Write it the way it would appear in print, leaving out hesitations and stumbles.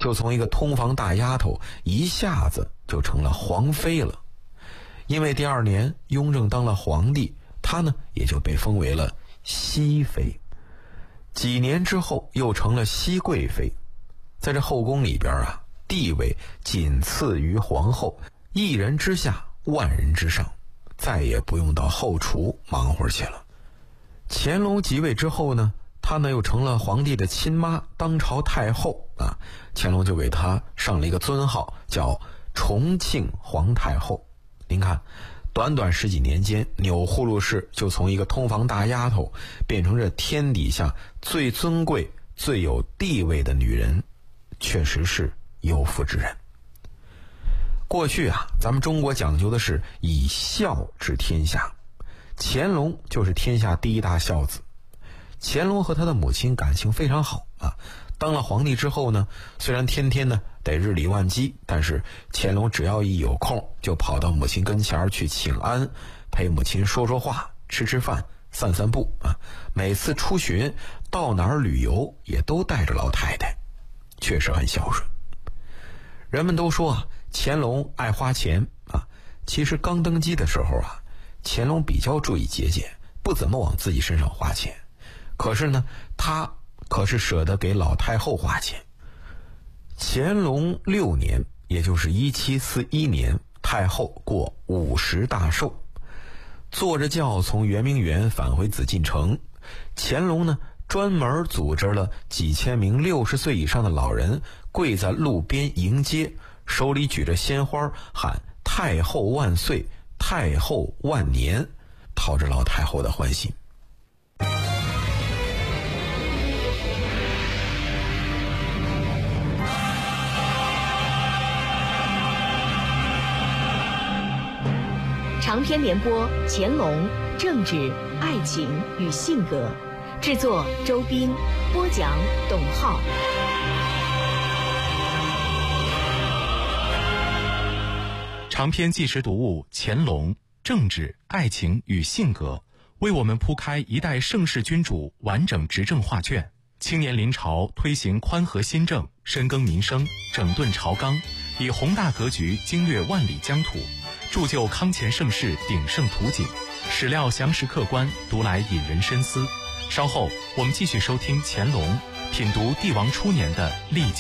就从一个通房大丫头一下子就成了皇妃了。因为第2年雍正当了皇帝，她呢也就被封为了熹妃。几年之后又成了熹贵妃。在这后宫里边啊，地位仅次于皇后，一人之下，万人之上，再也不用到后厨忙活去了。乾隆即位之后呢，她呢又成了皇帝的亲妈，当朝太后啊。乾隆就给她上了一个尊号，叫重庆皇太后。您看，短短10几年间，钮祜禄氏就从一个通房大丫头变成这天底下最尊贵、最有地位的女人，确实是有福之人。过去啊，咱们中国讲究的是以孝治天下，乾隆就是天下第一大孝子。乾隆和他的母亲感情非常好啊。当了皇帝之后呢，虽然天天呢得日理万机，但是乾隆只要一有空，就跑到母亲跟前去请安，陪母亲说说话，吃吃饭，散散步啊。每次出巡到哪儿旅游，也都带着老太太，确实很孝顺。人们都说啊，乾隆爱花钱啊。其实刚登基的时候啊，乾隆比较注意节俭，不怎么往自己身上花钱。可是呢，他可是舍得给老太后花钱。乾隆6年，也就是1741年，太后过50大寿，坐着轿从圆明园返回紫禁城。乾隆呢，专门组织了几千名60岁以上的老人跪在路边迎接，手里举着鲜花，喊太后万岁，太后万年，讨着老太后的欢心。 长篇联播《乾隆政治、爱情与性格》，制作周斌，播讲董浩。 长篇纪实读物《乾隆政治、爱情与性格》，为我们铺开一代盛世君主完整执政画卷。青年临朝，推行宽和新政，深耕民生，整顿朝纲，以宏大格局经略万里疆土，铸就康乾盛世鼎盛图景。史料详实客观，读来引人深思。稍后我们继续收听乾隆品读帝王初年的历经